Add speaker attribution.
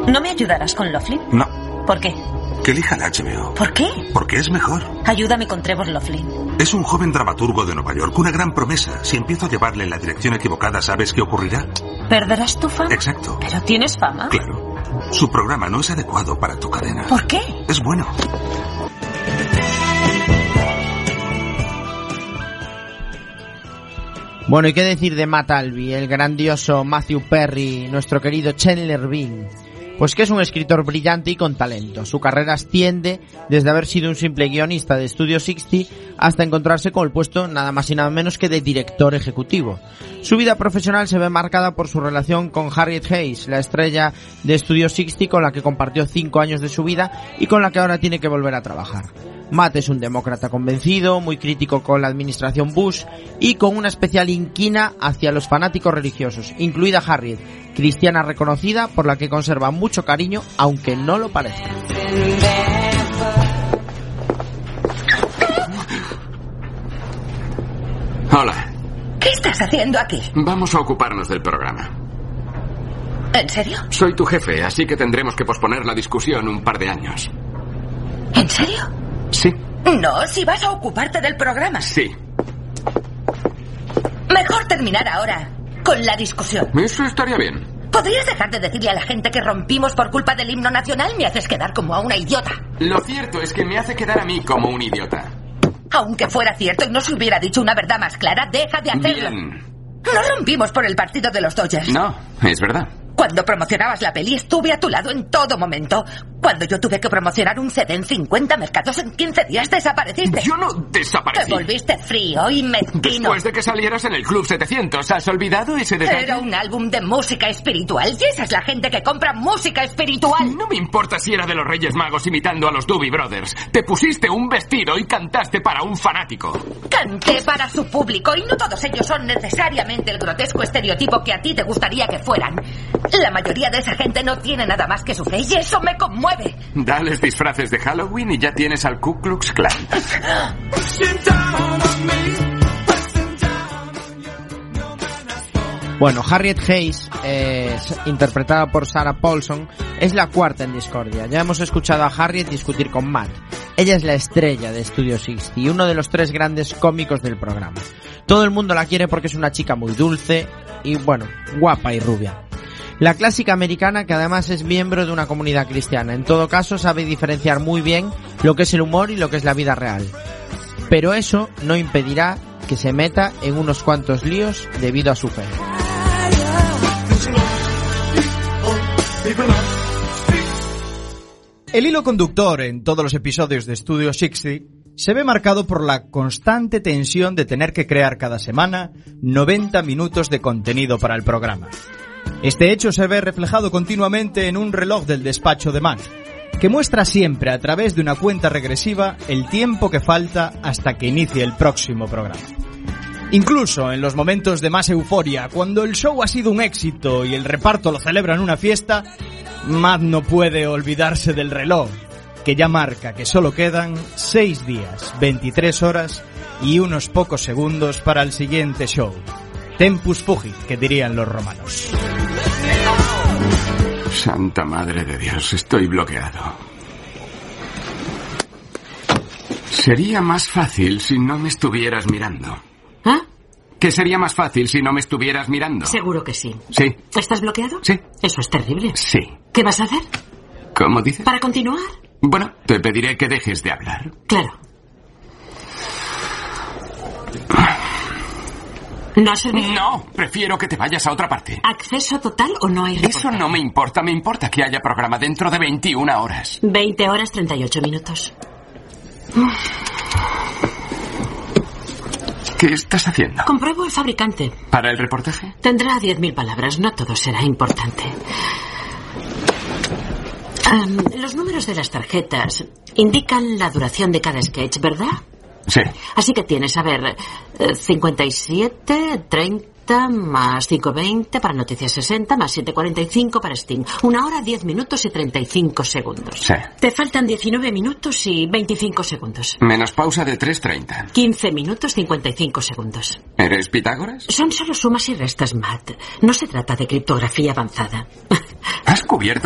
Speaker 1: ¿No me ayudarás con Laughlin?
Speaker 2: No.
Speaker 1: ¿Por qué?
Speaker 2: Que elija la HBO.
Speaker 1: ¿Por qué?
Speaker 2: Porque es mejor.
Speaker 1: Ayúdame con Trevor Laughlin.
Speaker 2: Es un joven dramaturgo de Nueva York, una gran promesa. Si empiezo a llevarle en la dirección equivocada, ¿sabes qué ocurrirá?
Speaker 1: ¿Perderás tu fama?
Speaker 2: Exacto.
Speaker 1: ¿Pero tienes fama?
Speaker 2: Claro. Su programa no es adecuado para tu cadena.
Speaker 1: ¿Por qué?
Speaker 2: Es bueno.
Speaker 3: Bueno, ¿y qué decir de Matt Albee, el grandioso Matthew Perry, nuestro querido Chandler Bing? Pues que es un escritor brillante y con talento. Su carrera asciende desde haber sido un simple guionista de Studio 60 hasta encontrarse con el puesto nada más y nada menos que de director ejecutivo. Su vida profesional se ve marcada por su relación con Harriet Hayes, la estrella de Studio 60 con la que compartió 5 años de su vida y con la que ahora tiene que volver a trabajar. Matt es un demócrata convencido, muy crítico con la administración Bush y con una especial inquina hacia los fanáticos religiosos, incluida Harriet, cristiana reconocida por la que conserva mucho cariño, aunque no lo parezca.
Speaker 4: Hola.
Speaker 5: ¿Qué estás haciendo aquí?
Speaker 4: Vamos a ocuparnos del programa.
Speaker 5: ¿En serio?
Speaker 4: Soy tu jefe, así que tendremos que posponer la discusión un par de años.
Speaker 5: ¿En serio?
Speaker 4: Sí.
Speaker 5: No, si vas a ocuparte del programa.
Speaker 4: Sí.
Speaker 5: Mejor terminar ahora con la discusión.
Speaker 4: Eso estaría bien.
Speaker 5: ¿Podrías dejar de decirle a la gente que rompimos por culpa del himno nacional? Me haces quedar como a una idiota.
Speaker 4: Lo cierto es que me hace quedar a mí como un idiota.
Speaker 5: Aunque fuera cierto y no se hubiera dicho una verdad más clara, deja de hacerlo.
Speaker 4: Bien.
Speaker 5: No rompimos por el partido de los Dodgers.
Speaker 4: No, es verdad.
Speaker 5: Cuando promocionabas la peli estuve a tu lado en todo momento. Cuando yo tuve que promocionar un CD en 50 mercados en 15 días desapareciste.
Speaker 4: Yo no desaparecí.
Speaker 5: Te volviste frío y mezquino.
Speaker 4: Después de que salieras en el Club 700, ¿has olvidado ese detalle?
Speaker 5: Era un álbum de música espiritual y esa es la gente que compra música espiritual.
Speaker 4: No me importa si era de los Reyes Magos imitando a los Doobie Brothers. Te pusiste un vestido y cantaste para un fanático.
Speaker 5: Canté para su público y no todos ellos son necesariamente el grotesco estereotipo que a ti te gustaría que fueran. La mayoría de esa gente no tiene nada más que su fe y eso me conmueve.
Speaker 4: Dales disfraces de Halloween y ya tienes al Ku Klux Klan.
Speaker 3: Bueno, Harriet Hayes, interpretada por Sarah Paulson, es la cuarta en discordia. Ya hemos escuchado a Harriet discutir con Matt. Ella es la estrella de Studio 60 y uno de los 3 grandes cómicos del programa. Todo el mundo la quiere porque es una chica muy dulce y, bueno, guapa y rubia. La clásica americana que además es miembro de una comunidad cristiana. En todo caso, sabe diferenciar muy bien lo que es el humor y lo que es la vida real. Pero eso no impedirá que se meta en unos cuantos líos debido a su fe.
Speaker 6: El hilo conductor en todos los episodios de Studio 60 se ve marcado por la constante tensión de tener que crear cada semana 90 minutos de contenido para el programa. Este hecho se ve reflejado continuamente en un reloj del despacho de Matt, que muestra siempre a través de una cuenta regresiva el tiempo que falta hasta que inicie el próximo programa. Incluso en los momentos de más euforia, cuando el show ha sido un éxito y el reparto lo celebra en una fiesta, Matt no puede olvidarse del reloj, que ya marca que solo quedan 6 días, 23 horas y unos pocos segundos para el siguiente show. Tempus fugit, que dirían los romanos.
Speaker 4: Santa Madre de Dios, estoy bloqueado. Sería más fácil si no me estuvieras mirando.
Speaker 7: ¿Ah?
Speaker 4: ¿Qué sería más fácil si no me estuvieras mirando?
Speaker 7: Seguro que sí.
Speaker 4: Sí.
Speaker 7: ¿Estás bloqueado?
Speaker 4: Sí.
Speaker 7: Eso es terrible.
Speaker 4: Sí.
Speaker 7: ¿Qué vas a hacer?
Speaker 4: ¿Cómo dices?
Speaker 7: ¿Para continuar?
Speaker 4: Bueno, te pediré que dejes de hablar.
Speaker 7: Claro. ¿No has servido?
Speaker 4: No, prefiero que te vayas a otra parte.
Speaker 7: ¿Acceso total o no hay reportaje?
Speaker 4: Eso no me importa. Me importa que haya programa dentro de 21 horas.
Speaker 7: 20 horas, 38 minutos.
Speaker 4: ¿Qué estás haciendo?
Speaker 7: Compruebo el fabricante.
Speaker 4: ¿Para el reportaje?
Speaker 7: Tendrá 10.000 palabras. No todo será importante. Los números de las tarjetas indican la duración de cada sketch, ¿verdad?
Speaker 4: Sí.
Speaker 7: Así que tienes, a ver, 57, 30, más 5:20 para Noticias 60, más 7:45 para Sting. 1 hora, 10 minutos y 35 segundos.
Speaker 4: Sí.
Speaker 7: Te faltan 19 minutos y 25 segundos.
Speaker 4: Menos pausa de 3:30.
Speaker 7: 15 minutos, 55 segundos.
Speaker 4: ¿Eres Pitágoras?
Speaker 7: Son solo sumas y restas, Matt. No se trata de criptografía avanzada.
Speaker 4: ¿Has cubierto